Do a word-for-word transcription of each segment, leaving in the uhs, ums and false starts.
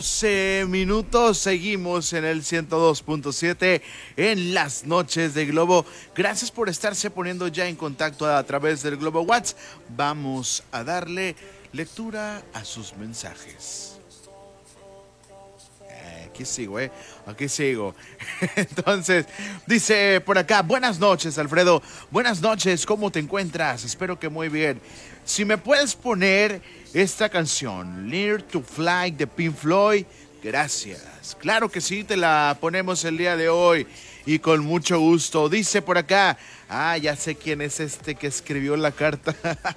doce minutos, seguimos en el ciento dos punto siete en las noches de Globo. Gracias por estarse poniendo ya en contacto a, a través del Globo WhatsApp. Vamos a darle lectura a sus mensajes. Aquí sigo, ¿eh? Aquí sigo. Entonces, dice por acá, buenas noches, Alfredo. Buenas noches, ¿cómo te encuentras? Espero que muy bien. Si me puedes poner esta canción, Learn to Fly de Pink Floyd, gracias. Claro que sí, te la ponemos el día de hoy y con mucho gusto. Dice por acá, ah, ya sé quién es este que escribió la carta.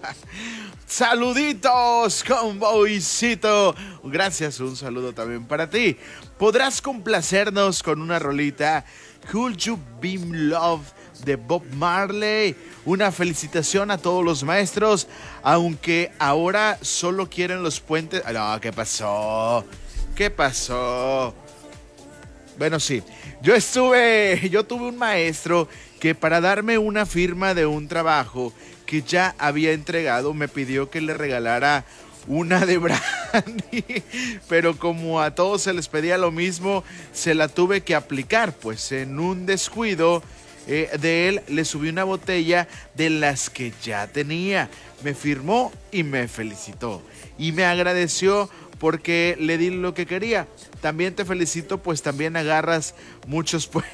Saluditos, convoycito. Gracias, un saludo también para ti. ¿Podrás complacernos con una rolita? Could You Be In Love de Bob Marley. Una felicitación a todos los maestros, aunque ahora solo quieren los puentes. No, ¿qué pasó? ¿Qué pasó? Bueno, sí, yo estuve, yo tuve un maestro que para darme una firma de un trabajo que ya había entregado, me pidió que le regalara una de brandy, pero como a todos se les pedía lo mismo, se la tuve que aplicar, pues en un descuido eh, de él le subí una botella de las que ya tenía, me firmó y me felicitó y me agradeció porque le di lo que quería. También te felicito, pues también agarras muchos pues.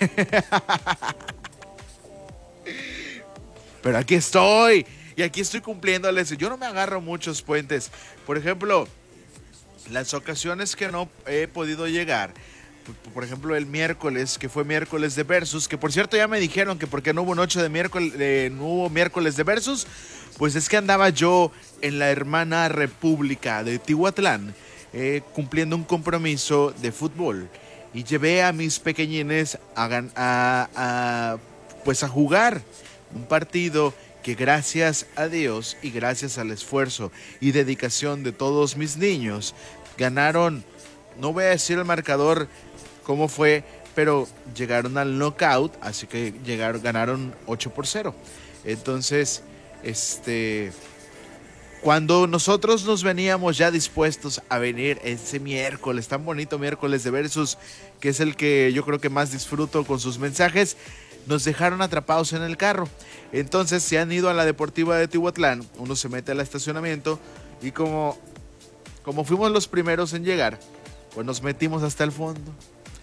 Pero aquí estoy, y aquí estoy cumpliéndoles. Yo no me agarro muchos puentes. Por ejemplo, las ocasiones que no he podido llegar, por ejemplo el miércoles, que fue miércoles de Versus, que por cierto ya me dijeron que porque no hubo noche de miércoles, eh, no hubo miércoles de Versus, pues es que andaba yo en la hermana República de Tihuatlán, eh, cumpliendo un compromiso de fútbol, y llevé a mis pequeñines a, a, a pues a jugar un partido que gracias a Dios y gracias al esfuerzo y dedicación de todos mis niños ganaron. No voy a decir el marcador cómo fue, pero llegaron al knockout, así que llegaron, ganaron ocho por cero. Entonces, este, cuando nosotros nos veníamos ya dispuestos a venir ese miércoles, tan bonito miércoles de Versus, que es el que yo creo que más disfruto con sus mensajes, nos dejaron atrapados en el carro. Entonces se han ido a la Deportiva de Tihuatlán, uno se mete al estacionamiento y como, como fuimos los primeros en llegar, pues nos metimos hasta el fondo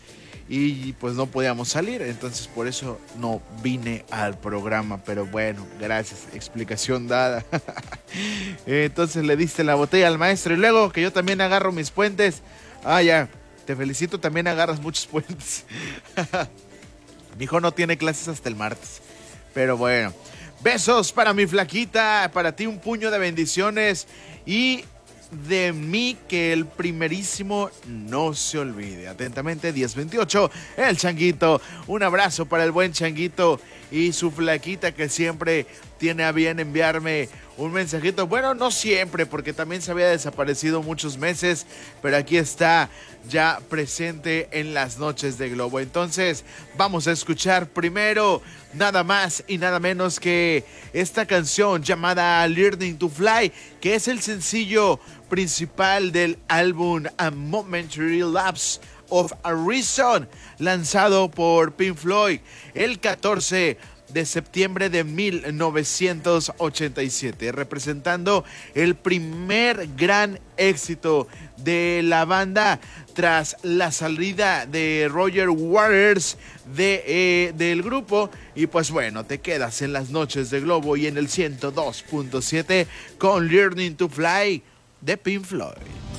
y pues no podíamos salir, entonces por eso no vine al programa, pero bueno, gracias, explicación dada. Entonces le diste la botella al maestro y luego que yo también agarro mis puentes. Ah, ya, te felicito, también agarras muchos puentes. Mi hijo no tiene clases hasta el martes. Pero bueno, besos para mi flaquita, para ti un puño de bendiciones y de mí que el primerísimo no se olvide. Atentamente, diez veintiocho, el Changuito. Un abrazo para el buen Changuito y su flaquita que siempre tiene a bien enviarme un mensajito. Bueno, no siempre, porque también se había desaparecido muchos meses, pero aquí está ya presente en las noches de Globo. Entonces, vamos a escuchar primero nada más y nada menos que esta canción llamada Learning to Fly, que es el sencillo principal del álbum A Momentary Lapse of a Reason, lanzado por Pink Floyd el catorce de septiembre de mil novecientos ochenta y siete, representando el primer gran éxito de la banda tras la salida de Roger Waters de, eh, del grupo. Y pues bueno, te quedas en las noches de Globo y en el ciento dos punto siete con Learning to Fly de Pink Floyd.